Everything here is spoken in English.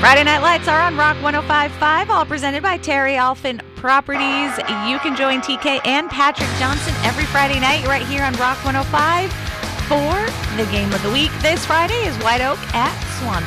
Friday Night Lights are on Rock 105.5, all presented by Terry Alphin Properties. You can join TK and Patrick Johnson every Friday night right here on Rock 105 for the game of the week. This Friday is White Oak at Swanson.